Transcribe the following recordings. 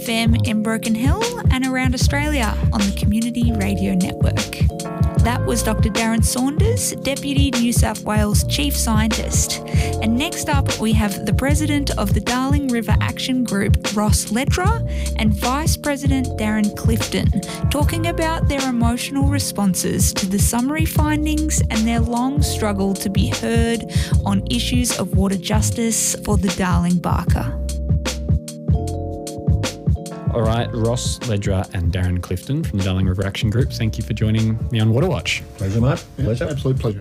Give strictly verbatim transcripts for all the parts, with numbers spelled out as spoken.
F M in Broken Hill and around Australia on the Community Radio Network. That was Doctor Darren Saunders, Deputy New South Wales Chief Scientist. And next up, we have the President of the Darling River Action Group, Ross Ledra, and Vice President Darren Clifton, talking about their emotional responses to the summary findings and their long struggle to be heard on issues of water justice for the Darling Barker. All right, Ross Ledra and Darren Clifton from the Darling River Action Group, thank you for joining me on Water Watch. Pleasure, mate. Pleasure. Yeah, absolute pleasure.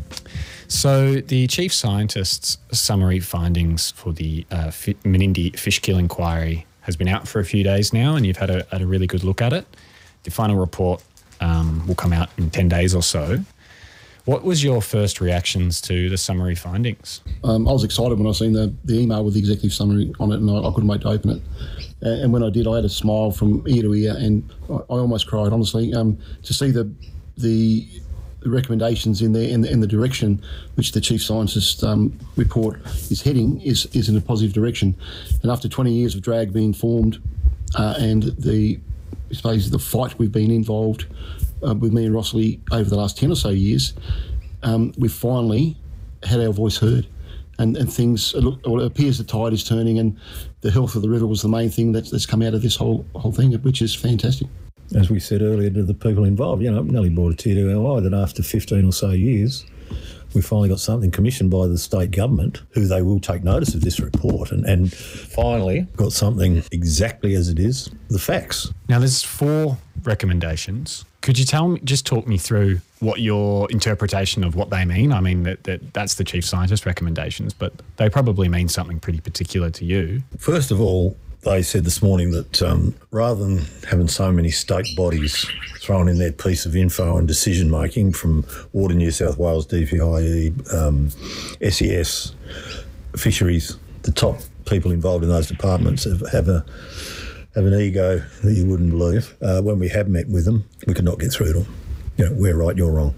So the Chief Scientist's summary findings for the uh, F- Menindee fish kill inquiry has been out for a few days now, and you've had a, had a really good look at it. The final report um, will come out in ten days or so. What was your first reactions to the summary findings? Um, I was excited when I seen the, the email with the executive summary on it, and I, I couldn't wait to open it. Uh, and when I did, I had a smile from ear to ear, and I, I almost cried, honestly, um, to see the the, the recommendations in there and the, and the direction which the Chief Scientist um, report is heading is, is in a positive direction. And after twenty years of drag being formed uh, and the, I suppose, the fight we've been involved Uh, with me and Rossley over the last ten or so years, um, we've finally had our voice heard, and, and things, it, look, it appears the tide is turning, and the health of the river was the main thing that's, that's come out of this whole whole thing, which is fantastic. As we said earlier to the people involved, you know, it nearly brought a tear to our eye that after fifteen or so years, we finally got something commissioned by the state government, who they will take notice of this report, and, and finally got something exactly as it is, the facts. Now, there's four recommendations. Could you tell me, just talk me through what your interpretation of what they mean? I mean, that, that that's the Chief Scientist recommendations, but they probably mean something pretty particular to you. First of all, they said this morning that um, rather than having so many state bodies throwing in their piece of info and decision-making from Water New South Wales, D P I E, um, S E S, Fisheries, the top people involved in those departments have, have a have an ego that you wouldn't believe. Uh, when we have met with them, we could not get through to them. You know, we're right, you're wrong.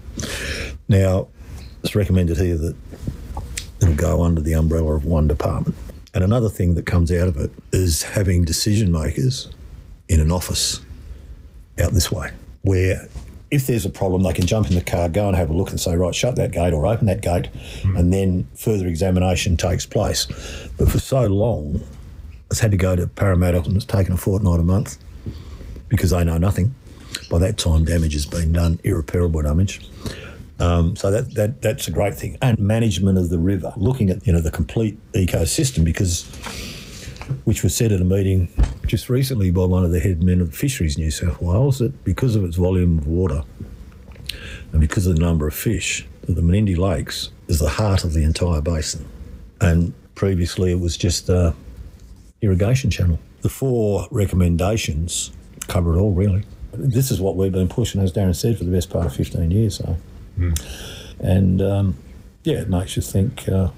Now, it's recommended here that it'll go under the umbrella of one department. And another thing that comes out of it is having decision makers in an office out this way, where if there's a problem, they can jump in the car, go and have a look and say, right, shut that gate or open that gate, mm. and then further examination takes place. But for so long, it's had to go to Parramatta, and it's taken a fortnight, a month, because they know nothing. By that time, damage has been done, irreparable damage. Um, so that, that that's a great thing. And management of the river, looking at, you know, the complete ecosystem, because, which was said at a meeting just recently by one of the head men of Fisheries New South Wales, that because of its volume of water and because of the number of fish, that the Menindee Lakes is the heart of the entire basin. And previously it was just a irrigation channel. The four recommendations cover it all, really. This is what we've been pushing, as Darren said, for the best part of fifteen years. So. Mm. And, um, yeah, it makes you think uh,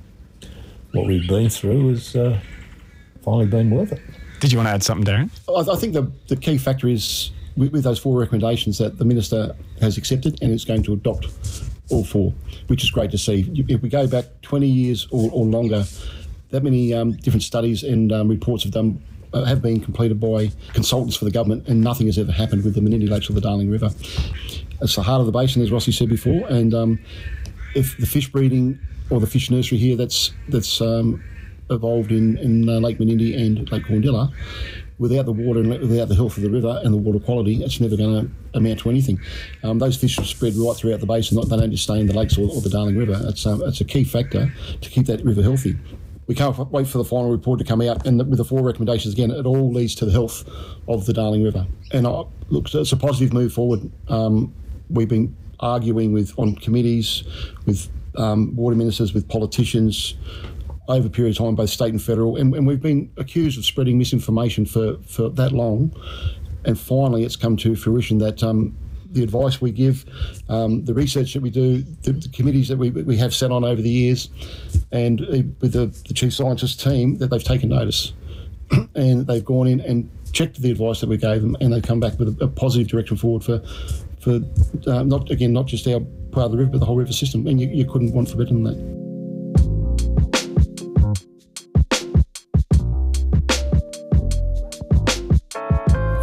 what we've been through has uh, finally been worth it. Did you want to add something, Darren? I, I think the, the key factor is, with, with those four recommendations, that the Minister has accepted and is going to adopt all four, which is great to see. If we go back twenty years or, or longer, that many um, different studies and um, reports have done uh, have been completed by consultants for the government, and nothing has ever happened with the Menindee Lakes or the Darling River. It's the heart of the basin, as Rossi said before, and um, if the fish breeding or the fish nursery here that's that's um, evolved in, in uh, Lake Menindee and Lake Corndilla, without the water and without the health of the river and the water quality, it's never going to amount to anything. Um, those fish are spread right throughout the basin. They don't just stay in the lakes or, or the Darling River. It's, um, it's a key factor to keep that river healthy. We can't wait for the final report to come out, and with the four recommendations, again, it all leads to the health of the Darling River. And uh, look, it's a positive move forward. Um, we've been arguing with on committees, with um, water ministers, with politicians, over a period of time, both state and federal, and, and we've been accused of spreading misinformation for, for that long, and finally it's come to fruition that um, the advice we give, um, the research that we do, the, the committees that we, we have sat on over the years, and uh, with the, the Chief Scientist team, that they've taken notice and they've gone in and checked the advice that we gave them, and they've come back with a, a positive direction forward for, for uh, not again, not just our part of the river, but the whole river system, and you, you couldn't want for better than that.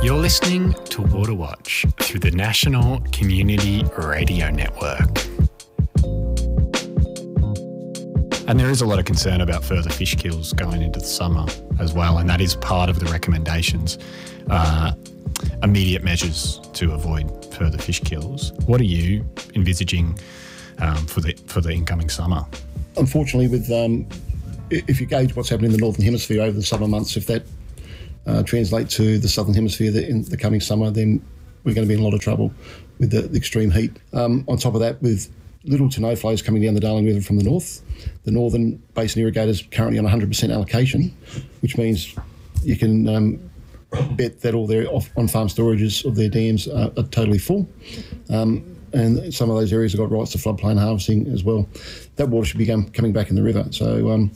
You're listening to Water Watch through the National Community Radio Network. And there is a lot of concern about further fish kills going into the summer as well, and that is part of the recommendations, uh, immediate measures to avoid further fish kills. What are you envisaging um, for the for the incoming summer? Unfortunately, with um, if you gauge what's happening in the Northern Hemisphere over the summer months, if that uh, translates to the Southern Hemisphere that in the coming summer, then we're going to be in a lot of trouble with the, the extreme heat. Um, on top of that, with little to no flows coming down the Darling River from the north, the northern basin irrigators currently on one hundred percent allocation, which means you can um, bet that all their off, on-farm storages of their dams are, are totally full. Um, and some of those areas have got rights to floodplain harvesting as well. That water should be com- coming back in the river. So um,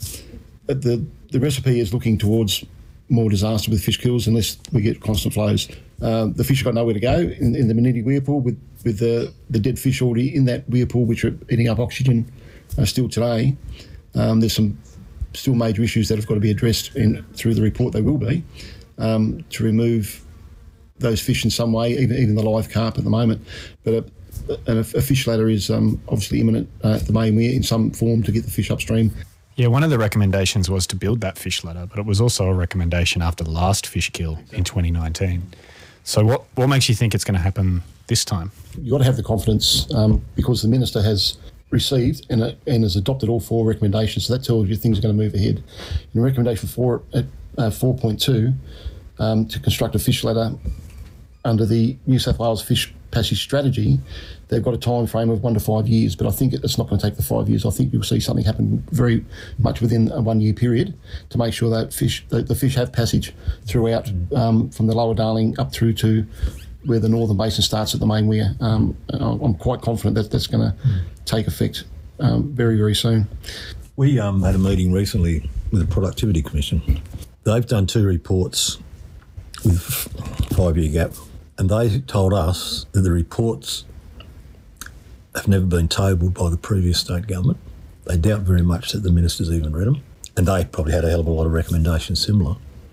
the the recipe is looking towards more disaster with fish kills unless we get constant flows. Uh, the fish have got nowhere to go in, in the Menindee weir pool with, with the, the dead fish already in that weir pool, which are eating up oxygen uh, still today. Um, there's some still major issues that have got to be addressed in, through the report. They will be um, to remove those fish in some way, even even the live carp at the moment. But a, a, a fish ladder is um, obviously imminent uh, at the main weir in some form to get the fish upstream. Yeah, one of the recommendations was to build that fish ladder, but it was also a recommendation after the last fish kill in twenty nineteen. So what, what makes you think it's going to happen this time? You've got to have the confidence um, because the Minister has received and, uh, and has adopted all four recommendations, so that tells you things are going to move ahead. In recommendation four at uh, four point two, um, to construct a fish ladder under the New South Wales Fish Passage Strategy, they've got a time frame of one to five years, but I think it's not going to take the five years. I think you'll see something happen very much within a one-year period to make sure that fish, that the fish have passage throughout um, from the Lower Darling up through to where the Northern Basin starts at the main weir. Um, I'm quite confident that that's going to mm. take effect um, very, very soon. We um, had a meeting recently with the Productivity Commission. They've done two reports with five-year gap, and they told us that the reports have never been tabled by the previous state government. They doubt very much that the ministers even read them, and they probably had a hell of a lot of recommendations similar.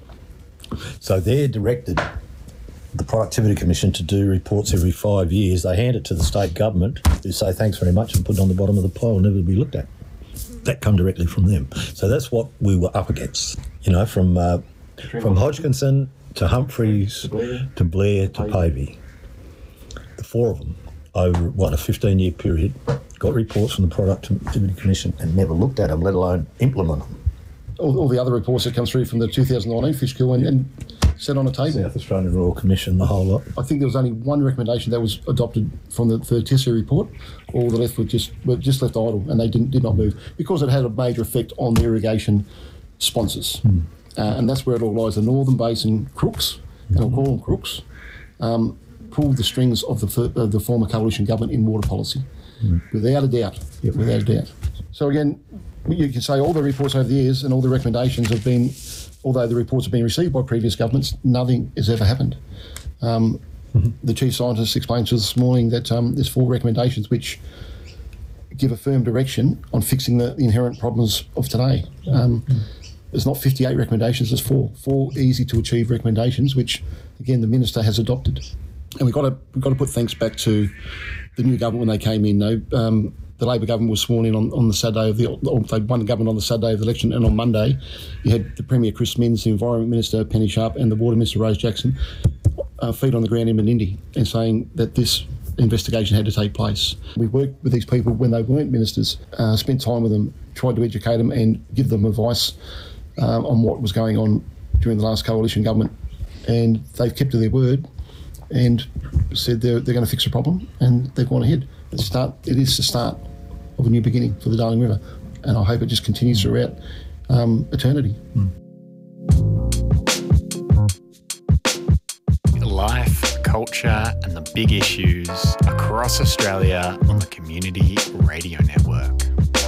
So they're directed the Productivity Commission to do reports every five years. They hand it to the state government, who say thanks very much and put it on the bottom of the pile, never to be looked at. That come directly from them. So that's what we were up against, you know, from uh, from Hodgkinson to Humphreys to Blair to, Blair, to Pavey. The four of them, over, what, a fifteen-year period, got reports from the Productivity Commission and never looked at them, let alone implement them. All, all the other reports that come through from the two thousand nineteen fish kill and, and set on a table. South Australian Royal Commission, the whole lot. I think there was only one recommendation that was adopted from the, the Tessie report. All the left were just were just left idle, and they didn't did not move because it had a major effect on the irrigation sponsors, hmm. uh, and that's where it all lies. The Northern Basin crooks, and I'll call them crooks, um, pulled the strings of the uh, the former coalition government in water policy, hmm. without a doubt. Yep. Without a doubt. So again, you can say all the reports over the years and all the recommendations have been, although the reports have been received by previous governments, nothing has ever happened. Um, mm-hmm. The Chief Scientist explained to us this morning that um, there's four recommendations which give a firm direction on fixing the, the inherent problems of today. Um, mm-hmm. There's not fifty-eight recommendations, there's four. Four easy to achieve recommendations, which, again, the Minister has adopted. And we've got to, we've got to put thanks back to the new government when they came in. Though, um, the Labor government was sworn in on, on the Saturday of the, or they won the government on the Saturday of the election, and on Monday you had the Premier Chris Minns, the Environment Minister Penny Sharp and the Water Minister Rose Jackson uh, feet on the ground in Menindee and saying that this investigation had to take place. We worked with these people when they weren't ministers, uh, spent time with them, tried to educate them and give them advice uh, on what was going on during the last coalition government, and they've kept to their word and said they're, they're going to fix the problem, and they've gone ahead. The start, it is the start of a new beginning for the Darling River, and I hope it just continues throughout um, eternity. Mm. Life, culture and the big issues across Australia on the Community Radio Network.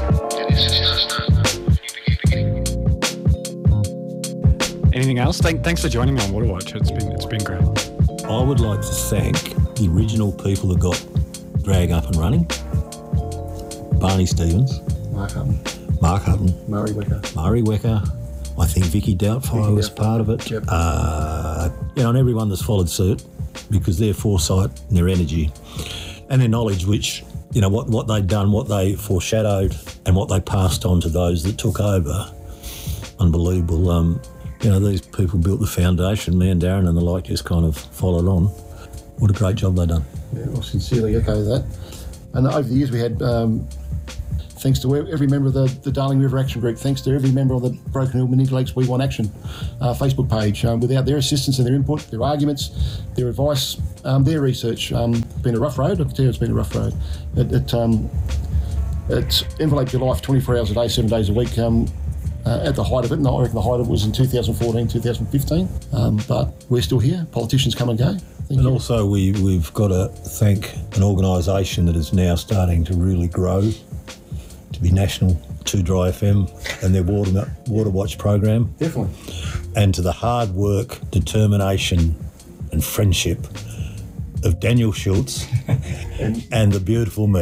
Anything else? Thank, thanks for joining me on Water Watch. It's been, it's been great. I would like to thank the original people that got Drag up and running. Barney Stevens. Mark Hutton. Mark Hutton. Murray Wecker. Murray Wecker. I think Vicky Doubtfire Vicky was Doubtfire. part of it. Yep. Uh, you know, and everyone that's followed suit, because their foresight and their energy and their knowledge, which, you know, what, what they'd done, what they foreshadowed and what they passed on to those that took over, unbelievable. Um, you know, these people built the foundation. Me and Darren and the like just kind of followed on. What a great job they've done. Yeah, I'll sincerely echo that. And over the years we had, um, thanks to every member of the, the Darling River Action Group, thanks to every member of the Broken Hill Menindy Lakes We Want Action uh, Facebook page. Um, without their assistance and their input, their arguments, their advice, um, their research, um, it's been a rough road. I can tell you it's been a rough road. It, it, um, it enveloped your life twenty-four hours a day, seven days a week. Um, Uh, at the height of it, and I reckon the height of it was in two thousand fourteen, two thousand fifteen. Um, but we're still here. Politicians come and go. Thank And you. also we, we've got to thank an organisation that is now starting to really grow, to be national, Two Dry F M and their Water, Water Watch program. Definitely. And to the hard work, determination and friendship of Daniel Schultz and, and the beautiful me.